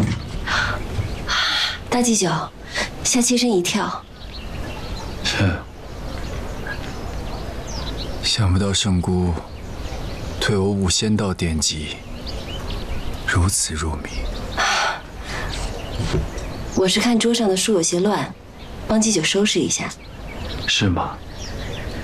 大祭酒，吓妾身一跳。 是。想不到圣姑对我武仙道典籍如此入迷。 我是看桌上的书有些乱，帮祭酒收拾一下。 是吗？